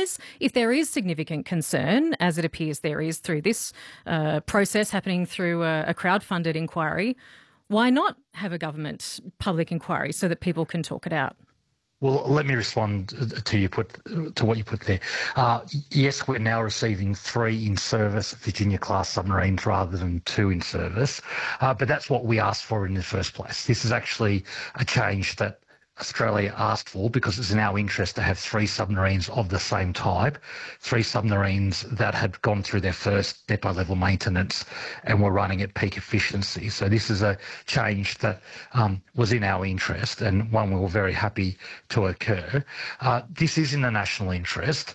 guess if there is significant concern, as it appears there is through this process happening through a crowd-funded inquiry, why not have a government public inquiry so that people can talk it out? Well, let me respond to what you put there. Yes, we're now receiving 3 in-service Virginia-class submarines rather than 2 in service, but that's what we asked for in the first place. This is actually a change that Australia asked for because it's in our interest to have 3 submarines of the same type, 3 submarines that had gone through their first depot level maintenance and were running at peak efficiency. So this is a change that was in our interest and one we were very happy to occur. This is in the national interest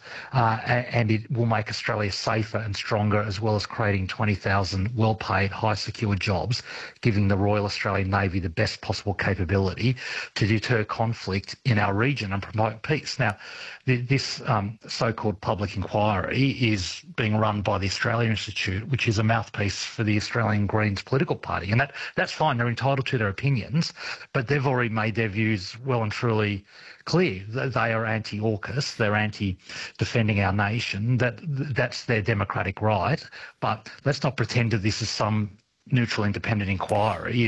and it will make Australia safer and stronger, as well as creating 20,000 well-paid, high-secure jobs, giving the Royal Australian Navy the best possible capability to deter conflict in our region and promote peace. Now, this so-called public inquiry is being run by the Australia Institute, which is a mouthpiece for the Australian Greens political party, and that's fine. They're entitled to their opinions, but they've already made their views well and truly clear. They are anti-AUKUS, they're anti-defending our nation. That's their democratic right, but let's not pretend that this is some neutral, independent inquiry.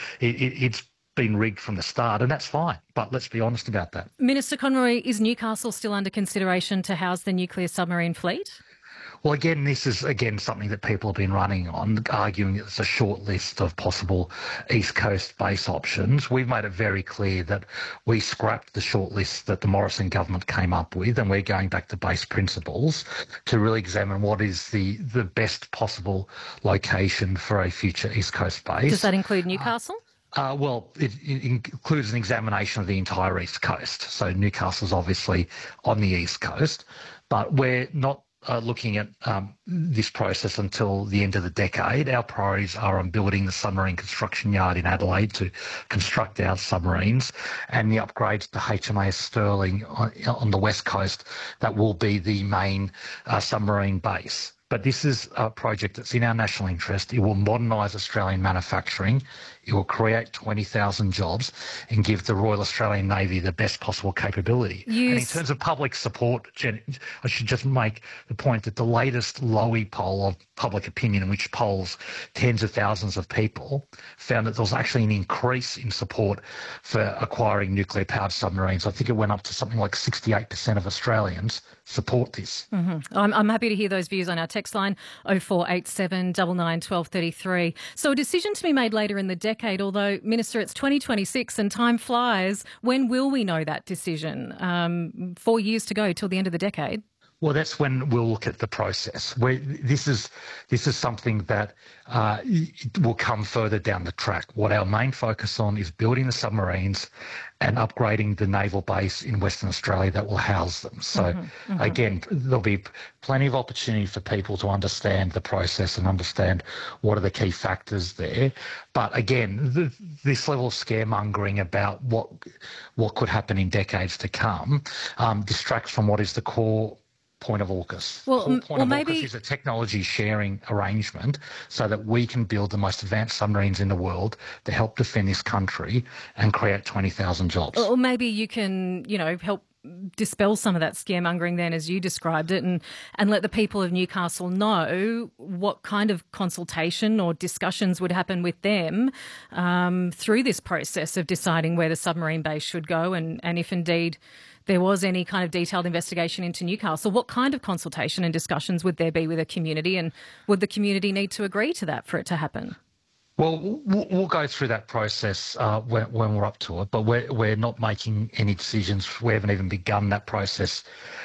It's been rigged from the start, and that's fine, but let's be honest about that. Minister Conroy, is Newcastle still under consideration to house the nuclear submarine fleet? Well, again, this is, something that people have been running on, arguing it's a short list of possible East Coast base options. We've made it very clear that we scrapped the short list that the Morrison government came up with, and we're going back to base principles to really examine what is the best possible location for a future East Coast base. Does that include Newcastle? Well, it includes an examination of the entire East Coast. So Newcastle's obviously on the East Coast, but we're not looking at this process until the end of the decade. Our priorities are on building the submarine construction yard in Adelaide to construct our submarines, and the upgrades to HMAS Sterling on the West Coast that will be the main submarine base. But this is a project that's in our national interest. It will modernise Australian manufacturing. It will create 20,000 jobs and give the Royal Australian Navy the best possible capability. And in terms of public support, Jen, I should just make the point that the latest Lowy poll of public opinion, which polls tens of thousands of people, found that there was actually an increase in support for acquiring nuclear-powered submarines. I think it went up to something like 68% of Australians support this. Mm-hmm. I'm happy to hear those views on our text line 0487 99 12 33. So a decision to be made later in the decade, although, Minister, it's 2026 and time flies. When will we know that decision? 4 years to go till the end of the decade. Well, that's when we'll look at the process. This is something that will come further down the track. What our main focus on is building the submarines and upgrading the naval base in Western Australia that will house them. So, again, there'll be plenty of opportunity for people to understand the process and understand what are the key factors there. But again, this level of scaremongering about what could happen in decades to come distracts from what is the core point of AUKUS. Well, the point of maybe AUKUS is a technology sharing arrangement so that we can build the most advanced submarines in the world to help defend this country and create 20,000 jobs. Or maybe you can, help dispel some of that scaremongering then, as you described it, and let the people of Newcastle know what kind of consultation or discussions would happen with them through this process of deciding where the submarine base should go, and if indeed there was any kind of detailed investigation into Newcastle, what kind of consultation and discussions would there be with the community, and would the community need to agree to that for it to happen? Well, we'll go through that process when we're up to it, but we're not making any decisions. We haven't even begun that process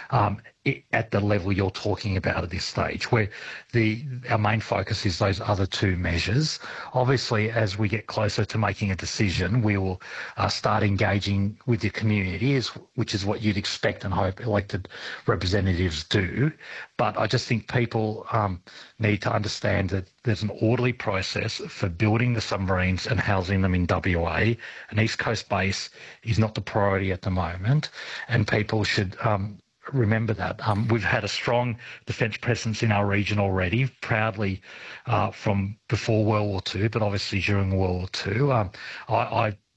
at the level you're talking about at this stage, where our main focus is those other 2 measures. Obviously, as we get closer to making a decision, we will start engaging with the community, which is what you'd expect and hope elected representatives do. But I just think people need to understand that there's an orderly process for building the submarines and housing them in WA. An East Coast base is not the priority at the moment, and people should remember that. We've had a strong defence presence in our region already, proudly from before World War II, but obviously during World War II. I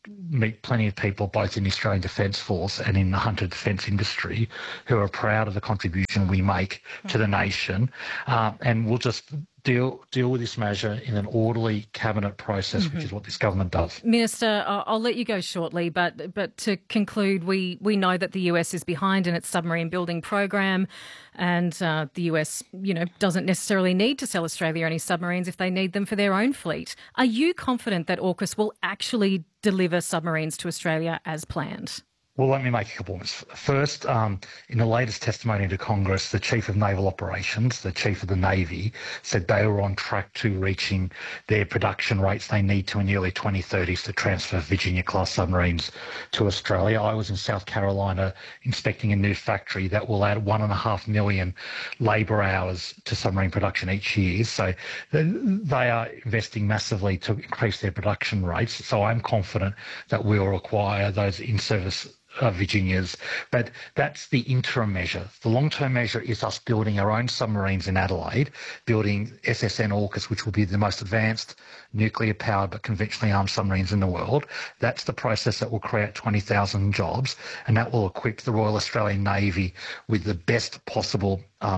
meet plenty of people both in the Australian Defence Force and in the hunter defence industry who are proud of the contribution we make to the nation, and we'll just deal with this measure in an orderly cabinet process, which is what this government does. Minister, I'll let you go shortly, but to conclude, we know that the US is behind in its submarine building program, and the US, doesn't necessarily need to sell Australia any submarines if they need them for their own fleet. Are you confident that AUKUS will actually deliver submarines to Australia as planned? Well, let me make a couple points. First, in the latest testimony to Congress, the Chief of Naval Operations, the Chief of the Navy, said they were on track to reaching their production rates they need to in the early 2030s to transfer Virginia-class submarines to Australia. I was in South Carolina inspecting a new factory that will add 1.5 million labour hours to submarine production each year. So they are investing massively to increase their production rates. So I'm confident that we'll require those in-service Virginias, but that's the interim measure. The long-term measure is us building our own submarines in Adelaide, building SSN AUKUS, which will be the most advanced nuclear-powered but conventionally armed submarines in the world. That's the process that will create 20,000 jobs, and that will equip the Royal Australian Navy with the best possible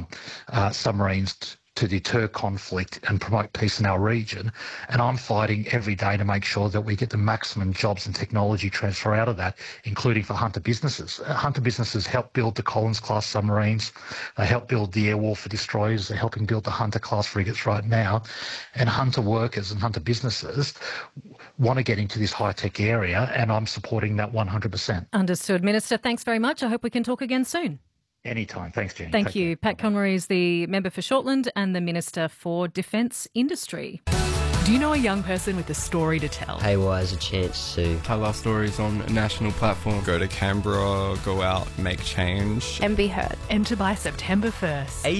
submarines to deter conflict and promote peace in our region. And I'm fighting every day to make sure that we get the maximum jobs and technology transfer out of that, including for hunter businesses. Hunter businesses help build the Collins-class submarines. They help build the Air Warfare destroyers. They're helping build the Hunter-class frigates right now. And hunter workers and hunter businesses want to get into this high-tech area, and I'm supporting that 100%. Understood. Minister, thanks very much. I hope we can talk again soon. Anytime. Thanks, Jenny. Thank you. Pat Conroy is the member for Shortland and the Minister for Defence Industry. Do you know a young person with a story to tell? Haywire is a chance to tell our stories on a national platform. Go to Canberra, go out, make change. And be heard. Enter by September 1st.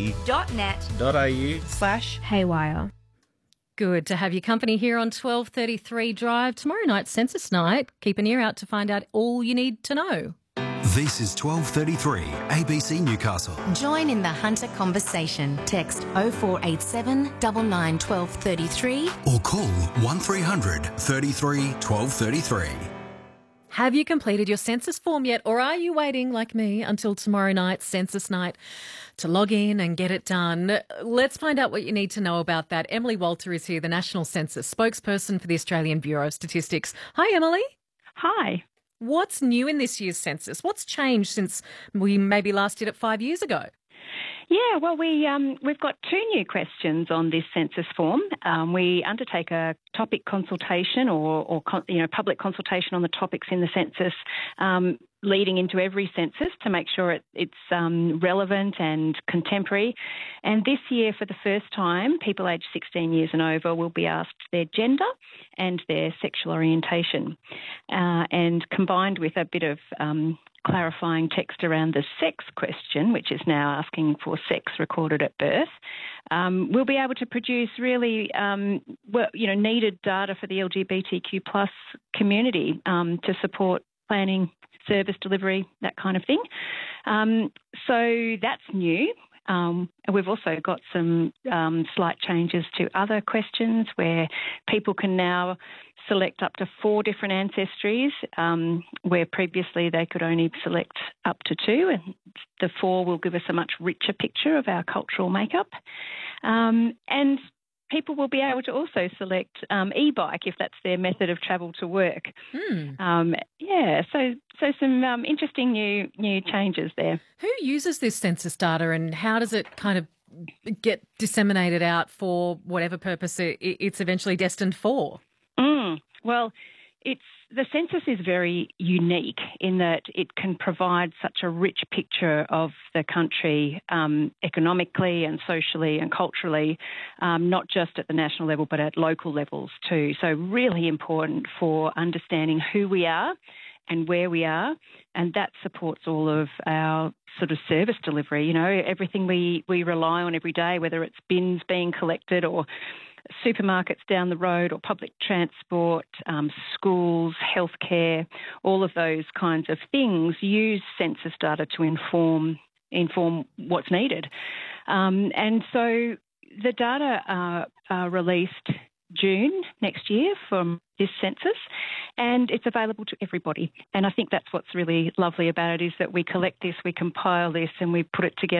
abc.net.au/haywire. Good to have your company here on 12:33 Drive. Tomorrow night, Census Night. Keep an ear out to find out all you need to know. This is 12:33 ABC Newcastle. Join in the Hunter conversation. Text 0487 99 1233 or call 1300 33 1233. Have you completed your census form yet, or are you waiting, like me, until tomorrow night, Census Night, to log in and get it done? Let's find out what you need to know about that. Emily Walter is here, the National Census spokesperson for the Australian Bureau of Statistics. Hi, Emily. Hi. What's new in this year's census? What's changed since we maybe last did it 5 years ago? Yeah, well, we've got two new questions on this census form. We undertake a topic consultation or public consultation on the topics in the census leading into every census to make sure it's relevant and contemporary. And this year, for the first time, people aged 16 years and over will be asked their gender and their sexual orientation. And combined with a bit of clarifying text around the sex question, which is now asking for sex recorded at birth, we'll be able to produce really needed data for the LGBTQ plus community to support planning, service delivery, that kind of thing. So that's new. We've also got some slight changes to other questions where people can now select up to 4 different ancestries, where previously they could only select up to 2, and the 4 will give us a much richer picture of our cultural makeup. And people will be able to also select e-bike if that's their method of travel to work. So some interesting new changes there. Who uses this census data, and how does it kind of get disseminated out for whatever purpose it's eventually destined for? Well, the census is very unique in that it can provide such a rich picture of the country economically and socially and culturally, not just at the national level but at local levels too. So really important for understanding who we are and where we are, and that supports all of our sort of service delivery. You know, everything we rely on every day, whether it's bins being collected or supermarkets down the road or public transport, schools, healthcare, all of those kinds of things use census data to inform what's needed. And so the data are released June next year from this census, and it's available to everybody. And I think that's what's really lovely about it, is that we collect this, we compile this, and we put it together